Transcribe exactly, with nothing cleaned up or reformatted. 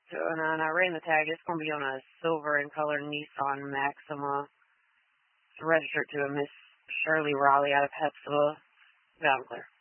So, and, and I ran the tag. It's going to be on a silver in color Nissan Maxima. It's registered to a Miss Shirley Raleigh out of Hepzibah. Got clear.